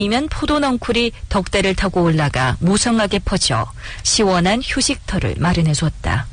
이면 포도 넝쿨이 덕대를 타고 올라가 무성하게 퍼져 시원한 휴식터를 마련해줬다.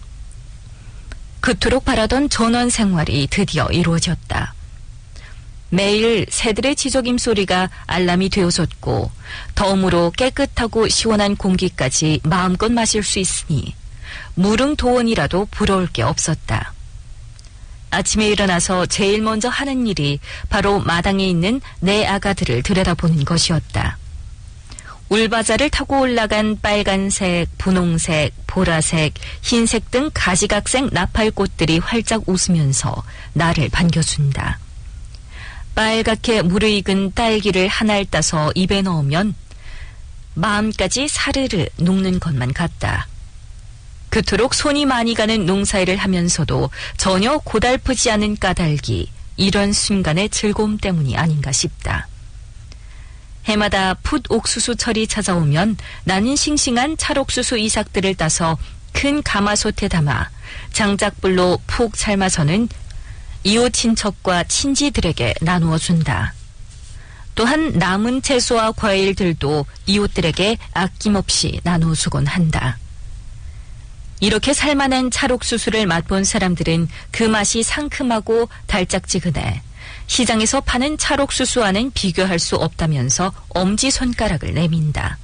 그토록 바라던 전원 생활이 드디어 이루어졌다. 매일 새들의 지저귐 소리가 알람이 되어줬고 덤으로 깨끗하고 시원한 공기까지 마음껏 마실 수 있으니 무릉도원이라도 부러울 게 없었다. 아침에 일어나서 제일 먼저 하는 일이 바로 마당에 있는 내 아가들을 들여다보는 것이었다. 울바자를 타고 올라간 빨간색, 분홍색, 보라색, 흰색 등 가지각색 나팔꽃들이 활짝 웃으면서 나를 반겨준다. 빨갛게 무르익은 딸기를 하나를 따서 입에 넣으면 마음까지 사르르 녹는 것만 같다. 그토록 손이 많이 가는 농사일을 하면서도 전혀 고달프지 않은 까닭이 이런 순간의 즐거움 때문이 아닌가 싶다. 해마다 풋 옥수수철이 찾아오면 나는 싱싱한 찰옥수수 이삭들을 따서 큰 가마솥에 담아 장작불로 푹 삶아서는 이웃 친척과 친지들에게 나누어 준다. 또한 남은 채소와 과일들도 이웃들에게 아낌없이 나누어 주곤 한다. 이렇게 살만한 찰옥수수를 맛본 사람들은 그 맛이 상큼하고 달짝지근해 시장에서 파는 찰옥수수와는 비교할 수 없다면서 엄지손가락을 내민다.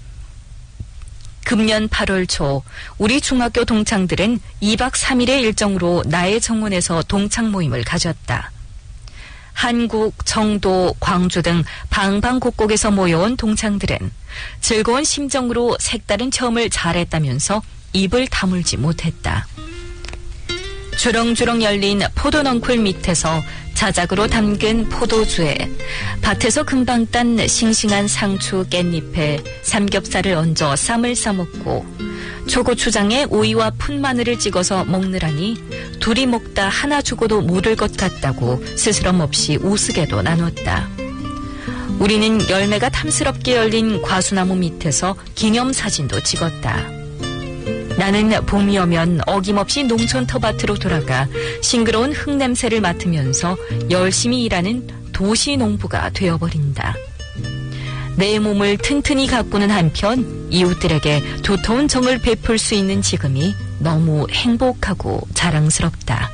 금년 8월 초 우리 중학교 동창들은 2박 3일의 일정으로 나의 정원에서 동창 모임을 가졌다. 한국, 청도, 광주 등 방방곡곡에서 모여온 동창들은 즐거운 심정으로 색다른 체험을 잘했다면서 입을 다물지 못했다. 주렁주렁 열린 포도 넝쿨 밑에서 자작으로 담근 포도주에 밭에서 금방 딴 싱싱한 상추 깻잎에 삼겹살을 얹어 쌈을 싸먹고 초고추장에 오이와 푼마늘을 찍어서 먹느라니 둘이 먹다 하나 주고도 모를 것 같다고 스스럼 없이 우스개도 나눴다. 우리는 열매가 탐스럽게 열린 과수나무 밑에서 기념사진도 찍었다. 나는 봄이 오면 어김없이 농촌 텃밭으로 돌아가 싱그러운 흙냄새를 맡으면서 열심히 일하는 도시 농부가 되어버린다. 내 몸을 튼튼히 가꾸는 한편 이웃들에게 두터운 정을 베풀 수 있는 지금이 너무 행복하고 자랑스럽다.